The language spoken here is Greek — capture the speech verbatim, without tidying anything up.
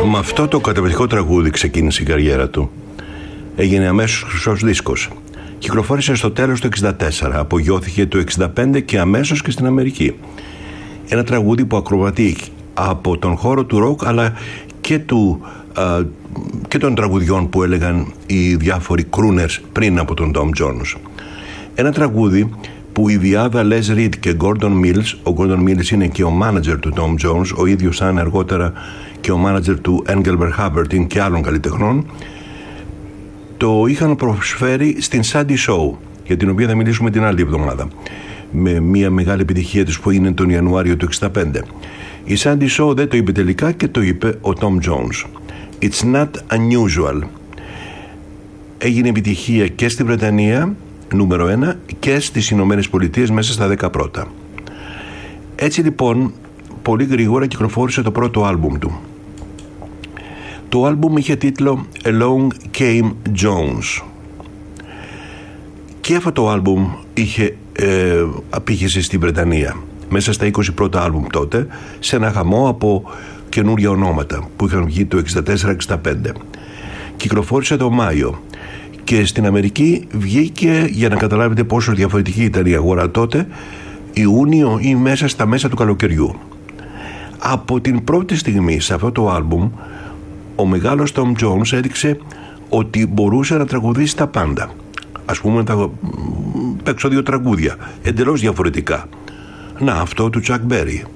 Με αυτό το καταπληκτικό τραγούδι ξεκίνησε η καριέρα του. Έγινε αμέσως χρυσός δίσκος. Κυκλοφόρησε στο τέλος του εξήντα τέσσερα, απογειώθηκε το εξήντα πέντε και αμέσως και στην Αμερική. Ένα τραγούδι που ακροβατεί από τον χώρο του ροκ, αλλά και, του, α, και των τραγουδιών που έλεγαν οι διάφοροι crooners πριν από τον Tom Jones. Ένα τραγούδι που η διάδα Les Reed και Gordon Mills, ο Gordon Mills είναι και ο manager του Tom Jones, ο ίδιος σαν αργότερα και ο manager του Engelbert Humperdinck και άλλων καλλιτεχνών, το είχαν προσφέρει στην Sandy Shaw, για την οποία θα μιλήσουμε την άλλη εβδομάδα, με μια μεγάλη επιτυχία της που είναι τον Ιανουάριο του εξήντα πέντε. Η Sandy Shaw δεν το είπε τελικά και το είπε ο Tom Jones. It's not unusual. Έγινε επιτυχία και στη Βρετανία, νούμερο ένα, και στις Ηνωμένες Πολιτείες μέσα στα δέκα πρώτα. Έτσι λοιπόν, πολύ γρήγορα κυκλοφόρησε το πρώτο άλμπουμ του. Το άλμπουμ είχε τίτλο Along Came Jones. Και αυτό το άλμπουμ είχε ε, απήχηση στη Βρετανία, μέσα στα είκοσι πρώτα άλμπουμ τότε, σε ένα χαμό από καινούρια ονόματα που είχαν βγει το εξήντα τέσσερα εξήντα πέντε. Κυκλοφόρησε το Μάιο και στην Αμερική βγήκε, για να καταλάβετε πόσο διαφορετική ήταν η αγορά τότε, Ιούνιο ή μέσα στα μέσα του καλοκαιριού. Από την πρώτη στιγμή σε αυτό το άλμπουμ ο μεγάλος Tom Jones έδειξε ότι μπορούσε να τραγουδήσει τα πάντα. Ας πούμε, θα παίξω δύο τραγούδια εντελώς διαφορετικά. Να, αυτό του Chuck Berry,